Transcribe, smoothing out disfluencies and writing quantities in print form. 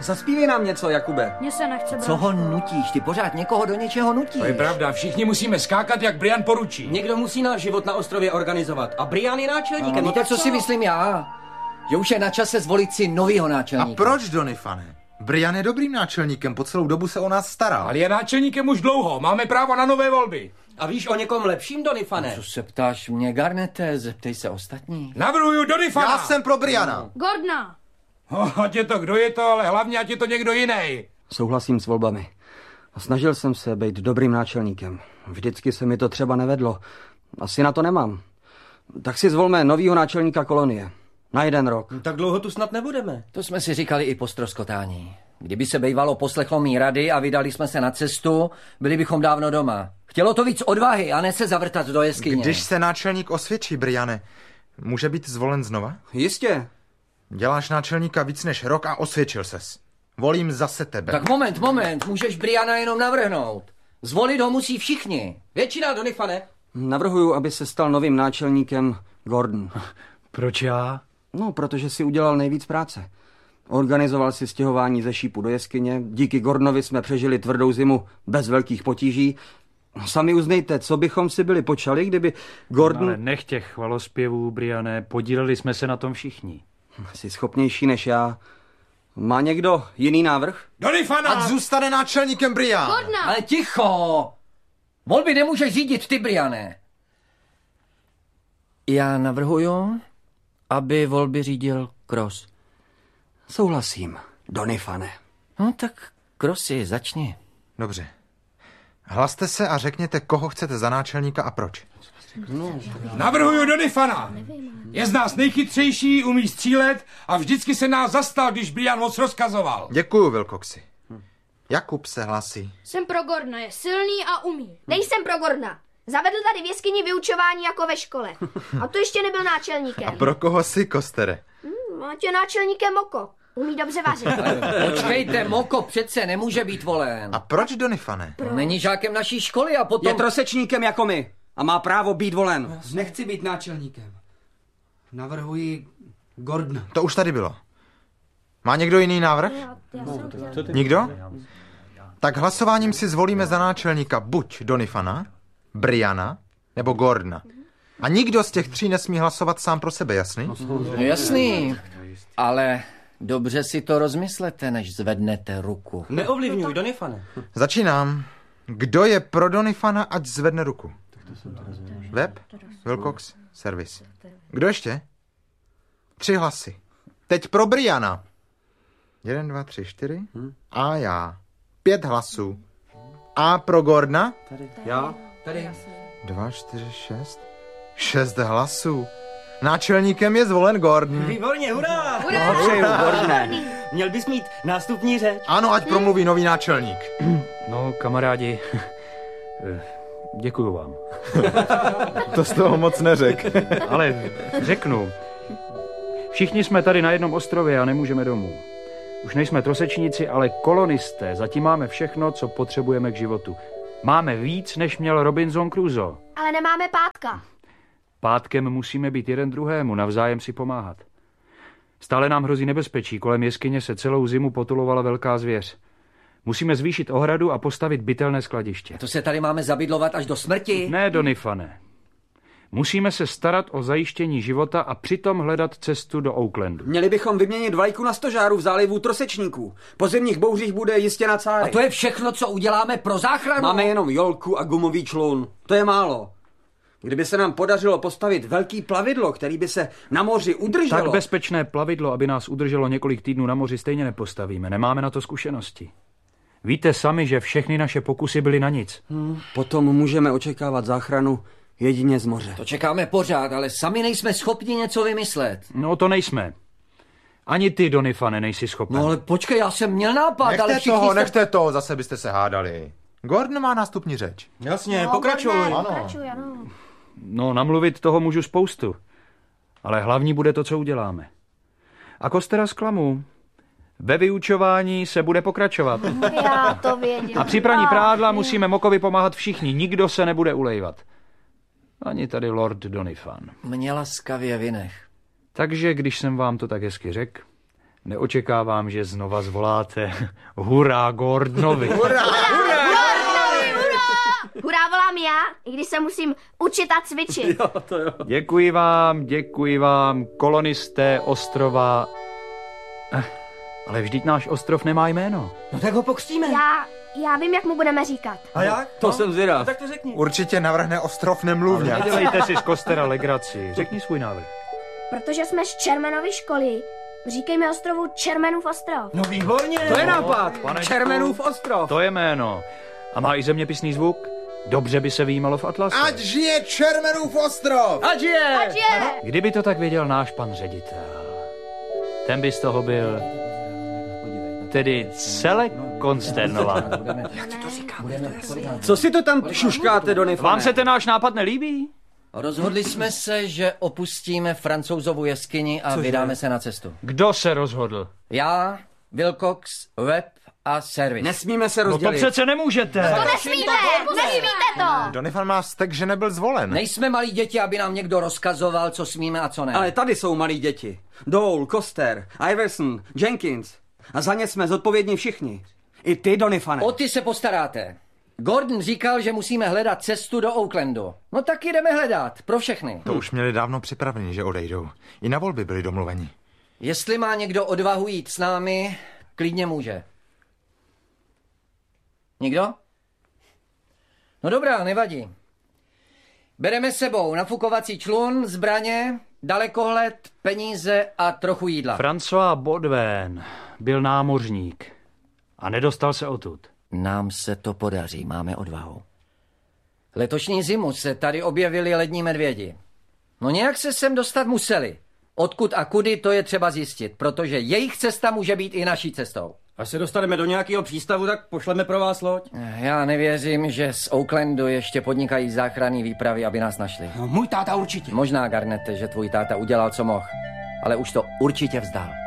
Zaspívej nám něco, Jakube. Mně se nechce, Co ho nutíš? Ty pořád někoho do něčeho nutíš. To je pravda, všichni musíme skákat, jak Brian poručí. Někdo musí náš život na ostrově organizovat. A Brian je náčelníkem. Víte, co si myslím já? Že už je na čase zvolit si novýho náčelníka. A proč, Donifane? Brian je dobrým náčelníkem, po celou dobu se o nás staral. Ale je náčelníkem už dlouho, máme právo na nové volby. A víš o někom lepším, Donifane? Co se ptáš mě, Garnete? Zeptej se ostatní. Navrhuju Donifana. Já jsem pro Briana. Gordona. Ať je to, kdo je to, ale hlavně ať je to někdo jiný. Souhlasím s volbami. A snažil jsem se být dobrým náčelníkem. Vždycky se mi to třeba nevedlo. Asi na to nemám. Tak si zvolme novýho náčelníka kolonie. Na 1 rok. Tak dlouho tu snad nebudeme. To jsme si říkali i po ztroskotání. Kdyby se bývalo poslechlo mý rady a vydali jsme se na cestu, byli bychom dávno doma. Chtělo to víc odvahy a ne se zavrtat do jeskyně. Když se náčelník osvědčí, Briane, může být zvolen znova? Jistě. Děláš náčelníka víc než rok a osvědčil ses. Volím zase tebe. Tak moment, můžeš Briana jenom navrhnout. Zvolit ho musí všichni. Většina, Donifane. Navrhuju, aby se stal novým náčelníkem Gordon. Proč já? No, protože si udělal nejvíc práce. Organizoval si stěhování ze šípu do jeskyně. Díky Gordonovi jsme přežili tvrdou zimu bez velkých potíží. Sami uznejte, co bychom si byli počali, kdyby Gordon... Ale nech těch chvalospěvů, Briane, podíleli jsme se na tom všichni. Jsi schopnější než já. Má někdo jiný návrh? Donifana! Ať zůstane náčelníkem Brian. Gordona. Ale ticho! Volby nemůžeš řídit ty, Briane. Já navrhuju, aby volby řídil Cross. Souhlasím, Donifane. No tak Crossy, začni. Dobře. Hlaste se a řekněte, koho chcete za náčelníka a proč. Navrhuju Donifana. Je z nás nejchytřejší, umí střílet a vždycky se nás zastal, když Brian moc rozkazoval. Děkuju, Wilcoxy. Jakub se hlásí. Jsem pro Gordona, je silný a umí. Nejsem pro Gordona. Zavedl tady v jeskyni vyučování jako ve škole. A to ještě nebyl náčelníkem. A pro koho jsi, Kostere? Ať je náčelníkem Moko. Umí dobře vařit. Počkejte, Moko přece nemůže být volen. A proč, Donifane? Není žákem naší školy a potom... Je trosečníkem jako my a má právo být volen. Nechci být náčelníkem. Navrhuji Gordona. To už tady bylo. Má někdo jiný návrh? Nikdo? Tak hlasováním si zvolíme za náčelníka buď Donifana, Briana nebo Gordona. A nikdo z těch 3 nesmí hlasovat sám pro sebe, jasný? No jasný, ale dobře si to rozmyslete, než zvednete ruku. Neovlivňuj, Donifane. Začínám. Kdo je pro Donifana, ať zvedne ruku. Web, Wilcox, servis. Kdo ještě? 3 hlasy. Teď pro Briana. 1, 2, 3, 4. A já. 5 hlasů. A pro Gordona? Já? 2, 4, 6. 6 hlasů. Náčelníkem je zvolen Gordon. Výborně, hurá! Přeju, Gordone. Měl bys mít nástupní řeč. Ano, ať promluví nový náčelník. No, kamarádi, děkuju vám. To z toho moc neřek. Ale řeknu, všichni jsme tady na jednom ostrově a nemůžeme domů. Už nejsme trosečníci, ale kolonisté. Zatím máme všechno, co potřebujeme k životu. Máme víc, než měl Robinson Crusoe. Ale nemáme pátka. Pátkem musíme být jeden druhému, navzájem si pomáhat. Stále nám hrozí nebezpečí, kolem jeskyně se celou zimu potulovala velká zvěř. Musíme zvýšit ohradu a postavit bytelné skladiště. To se tady máme zabydlovat až do smrti? Ne, Donifane. Musíme se starat o zajištění života a přitom hledat cestu do Oaklandu. Měli bychom vyměnit vlajku na stožáru v zálivu trosečníků. Po zimních bouřích bude jistě na cáry. A to je všechno, co uděláme pro záchranu? Máme jenom jolku a gumový člun. To je málo. Kdyby se nám podařilo postavit velký plavidlo, který by se na moři udrželo... Tak bezpečné plavidlo, aby nás udrželo několik týdnů na moři, stejně nepostavíme. Nemáme na to zkušenosti. Víte sami, že všechny naše pokusy byly na nic. Potom můžeme očekávat záchranu jedině z moře. To čekáme pořád, ale sami nejsme schopni něco vymyslet. No to nejsme. Ani ty, Donifane, nejsi schopen. No ale počkej, já jsem měl nápad, ale Nechte všichni toho, nechte toho, zase byste se hádali. Gordon má nástupní řeč. Jasně, pokračuj. Pokračuj, ano. No, namluvit toho můžu spoustu. Ale hlavní bude to, co uděláme. A Kostera zklamu. Ve vyučování se bude pokračovat. Já to věděl. A při praní prádla musíme Mokovi pomáhat všichni. Nikdo se nebude ulejvat. Ani tady Lord Donifan. Mě laskavě vynech. Takže, když jsem vám to tak hezky řekl, Neočekávám, že znova zvoláte hurá Gordonovi. Hurá volám já, i když se musím učit a cvičit. Děkuji vám, kolonisté ostrova. Ale vždyť náš ostrov nemá jméno. No tak ho pokřtíme. Já vím, jak mu budeme říkat. A jak? To jsem zvědav. No, tak to řekni. Určitě navrhne ostrov Nemluvňat. Nedělejte si z Kostera legraci. Řekni svůj návrh. Protože jsme z Čermenovy školy, říkejme ostrovu Čermenův ostrov. No výborně. To je nápad. Panečku, Čermenův ostrov. To je jméno. A má i zeměpisný zvuk? Dobře by se výjímalo v atlase. Ať žije Čermenův ostrov! Ať je! Kdyby to tak věděl náš pan ředitel, ten by z toho byl tedy celé konsternovaný. Co si to tam šuškáte, Donifane? Vám se ten náš nápad nelíbí? Rozhodli jsme se, že opustíme Francouzovu jeskyni a vydáme se na cestu. Kdo se rozhodl? Já, Wilcox, Webb a Service. Nesmíme se No to rozdělit. přece nemůžete. To nesmíte to! Donifan má vztek, že nebyl zvolen. Nejsme malí děti, aby nám někdo rozkazoval, co smíme a co ne. Ale tady jsou malí děti. Dole, Koster, Iverson, Jenkins. A za ně jsme zodpovědní všichni. I ty, Donifane. O ty se postaráte. Gordon říkal, že musíme hledat cestu do Oaklandu. No tak jdeme hledat, pro všechny. To už měli dávno připraveni, že odejdou. I na volby byli domluveni. Jestli má někdo odvahu jít s námi, klidně může. Nikdo? No dobrá, nevadí. Bereme s sebou nafukovací člun, zbraně, dalekohled, peníze a trochu jídla. François Baudouin byl námořník a nedostal se odtud. Nám se to podaří, máme odvahu. Letošní zimu se tady objevili lední medvědi. No nějak se sem dostat museli. Odkud a kudy, to je třeba zjistit, protože jejich cesta může být i naší cestou. Až se dostaneme do nějakého přístavu, tak pošleme pro vás loď. Já nevěřím, že z Oaklandu ještě podnikají záchranné výpravy, aby nás našli. No, můj táta určitě. Možná, Garnete, že tvůj táta udělal, co mohl, ale už to určitě vzdal.